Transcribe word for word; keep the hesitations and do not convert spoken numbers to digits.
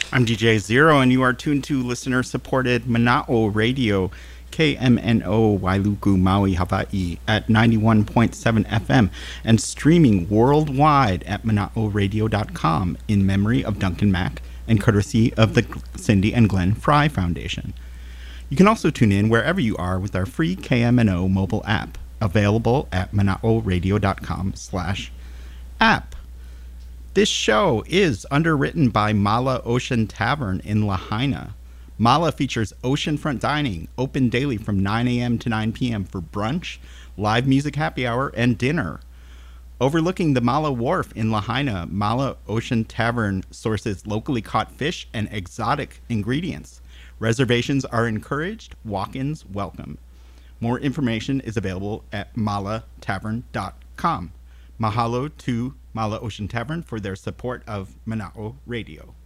I'm D J Zero, and you are tuned to listener-supported Mana'o Radio, K M N O Wailuku, Maui, Hawaii, at ninety-one point seven F M, and streaming worldwide at mana'o radio dot com in memory of Duncan Mack and courtesy of the Cindy and Glenn Fry Foundation. You can also tune in wherever you are with our free K M N O mobile app, available at mana'o radio dot com slash app. This show is underwritten by Mala Ocean Tavern in Lahaina. Mala features oceanfront dining, open daily from nine a.m. to nine p.m. for brunch, live music happy hour, and dinner. Overlooking the Mala Wharf in Lahaina, Mala Ocean Tavern sources locally caught fish and exotic ingredients. Reservations are encouraged, walk-ins welcome. More information is available at mala tavern dot com. Mahalo to Mala Ocean Tavern for their support of Mana'o Radio.